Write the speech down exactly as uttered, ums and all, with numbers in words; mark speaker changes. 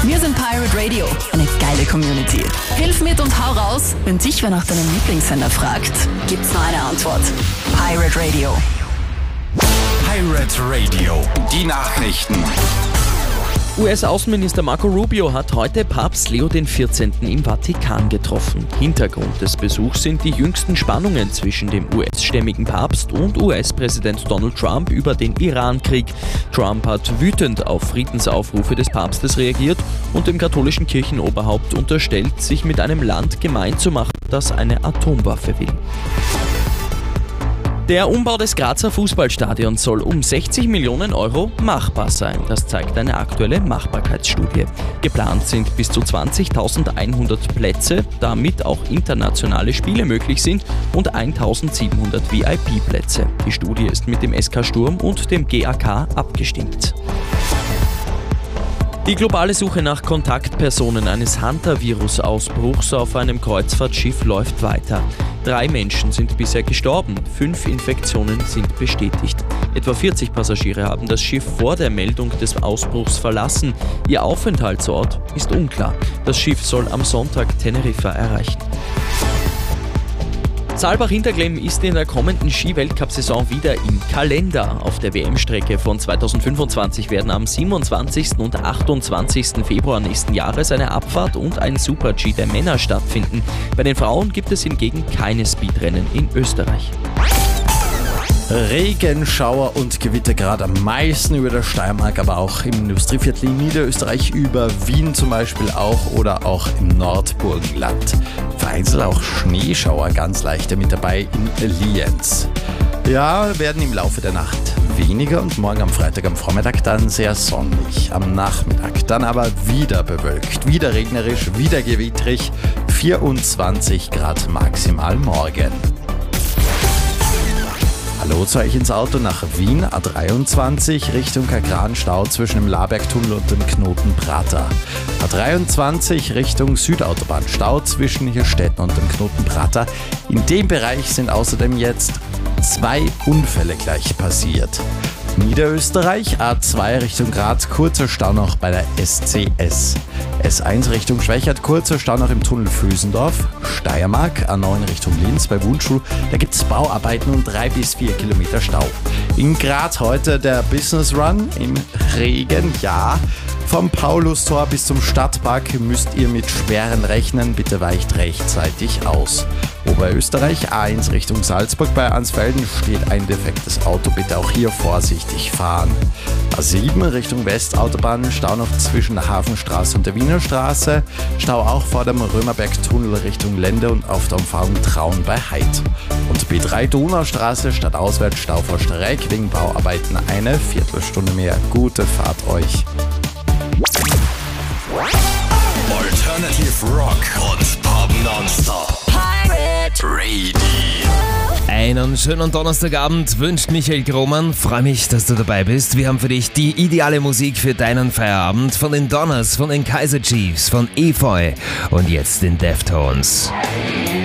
Speaker 1: Wir sind Pirate Radio, eine geile Community. Hilf mit und hau raus, wenn dich wer nach deinem Lieblingssender fragt. Gibt's nur eine Antwort. Pirate Radio.
Speaker 2: Pirate Radio, die Nachrichten.
Speaker 3: U S-Außenminister Marco Rubio hat heute Papst Leo der vierzehnte. im Vatikan getroffen. Hintergrund des Besuchs sind die jüngsten Spannungen zwischen dem U S-stämmigen Papst und U S-Präsident Donald Trump über den Iran-Krieg. Trump hat wütend auf Friedensaufrufe des Papstes reagiert und dem katholischen Kirchenoberhaupt unterstellt, sich mit einem Land gemein zu machen, das eine Atomwaffe will. Der Umbau des Grazer Fußballstadions soll um sechzig Millionen Euro machbar sein. Das zeigt eine aktuelle Machbarkeitsstudie. Geplant sind bis zu zwanzigtausendeinhundert Plätze, damit auch internationale Spiele möglich sind, und eintausendsiebenhundert V I P-Plätze. Die Studie ist mit dem S K Sturm und dem G A K abgestimmt. Die globale Suche nach Kontaktpersonen eines Hantavirus-Ausbruchs auf einem Kreuzfahrtschiff läuft weiter. Drei Menschen sind bisher gestorben, fünf Infektionen sind bestätigt. Etwa vierzig Passagiere haben das Schiff vor der Meldung des Ausbruchs verlassen. Ihr Aufenthaltsort ist unklar. Das Schiff soll am Sonntag Teneriffa erreichen. Saalbach-Hinterglemm ist in der kommenden Ski-Weltcup-Saison wieder im Kalender. Auf der W M-Strecke von zweitausendfünfundzwanzig werden am siebenundzwanzigsten und achtundzwanzigsten Februar nächsten Jahres eine Abfahrt und ein Super-G der Männer stattfinden. Bei den Frauen gibt es hingegen keine Speedrennen in Österreich.
Speaker 4: Regen, Schauer und Gewitter gerade am meisten über der Steiermark, aber auch im Industrieviertel in Niederösterreich, über Wien zum Beispiel auch oder auch im Nordburgenland. Vereinzelt auch Schneeschauer ganz leichter mit dabei in Lienz. Ja, werden im Laufe der Nacht weniger und morgen am Freitag am Vormittag dann sehr sonnig. Am Nachmittag dann aber wieder bewölkt, wieder regnerisch, wieder gewittrig, vierundzwanzig Grad maximal morgen. Hallo zu euch ins Auto nach Wien, A dreiundzwanzig Richtung Kagran, Stau zwischen dem Labergtunnel und dem Knoten Prater. A dreiundzwanzig Richtung Südautobahn, Stau zwischen Hirstetten und dem Knoten Prater. In dem Bereich sind außerdem jetzt zwei Unfälle gleich passiert. Niederösterreich, A zwei Richtung Graz, kurzer Stau noch bei der S C S. S eins Richtung Schwächert, kurzer Stau noch im Tunnel Vösendorf. Steiermark, A neun Richtung Linz bei Wunschul, da gibt es Bauarbeiten und drei bis vier Kilometer Stau. In Graz heute der Business Run im Regen, ja. Vom Paulustor bis zum Stadtpark müsst ihr mit schweren rechnen, bitte weicht rechtzeitig aus. Oberösterreich, A eins Richtung Salzburg bei Ansfelden steht ein defektes Auto, bitte auch hier vorsichtig fahren. A sieben Richtung Westautobahn, Stau noch zwischen der Hafenstraße und der Wiener Straße, Stau auch vor dem Römerbergtunnel Richtung Lende und auf der Umfahrung Traun bei Heid. Und B drei Donaustraße stadtauswärts Stau vor Streik wegen Bauarbeiten eine Viertelstunde mehr. Gute Fahrt euch.
Speaker 2: Alternative Rock und Pop nonstop. Pirate Radio.
Speaker 5: Einen schönen Donnerstagabend wünscht Michael Grohmann. Freue mich, dass du dabei bist. Wir haben für dich die ideale Musik für deinen Feierabend. Von den Donners, von den Kaiser Chiefs, von Efeu und jetzt den Deftones.